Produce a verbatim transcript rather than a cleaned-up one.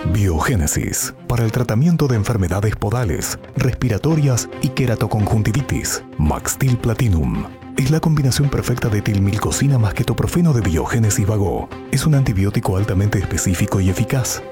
Biogénesis, para el tratamiento de enfermedades podales, respiratorias y queratoconjuntivitis. Maxtil Platinum es la combinación perfecta de tilmilcosina más ketoprofeno de Biogénesis Vago. Es un antibiótico altamente específico y eficaz.